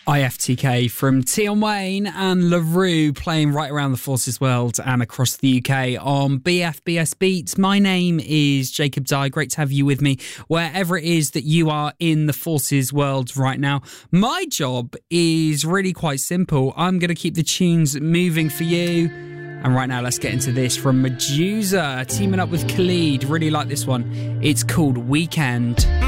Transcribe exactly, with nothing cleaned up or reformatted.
I F T K from Tion Wayne and LaRue playing right around the Forces world and across the U K on B F B S Beats. My name is Jacob Dye. Great to have you with me wherever it is that you are in the Forces world right now. My job is really quite simple. I'm going to keep the tunes moving for you. And right now, let's get into this from Medusa, teaming up with Khalid. Really like this one. It's called Weekend.